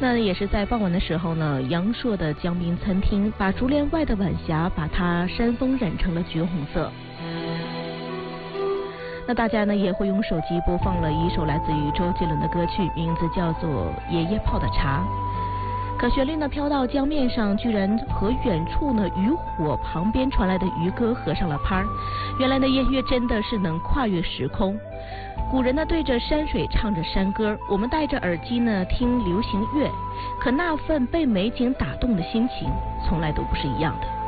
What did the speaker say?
那也是在傍晚的时候呢，阳朔的江滨餐厅把竹帘外的晚霞，把它山峰染成了橘红色。那大家呢也会用手机播放了一首来自于周杰伦的歌曲，名字叫做《爷爷泡的茶》。可旋律呢飘到江面上，居然和远处呢渔火旁边传来的渔歌合上了拍儿。原来的音乐真的是能跨越时空。古人呢对着山水唱着山歌，我们戴着耳机呢听流行乐，可那份被美景打动的心情从来都不是一样的。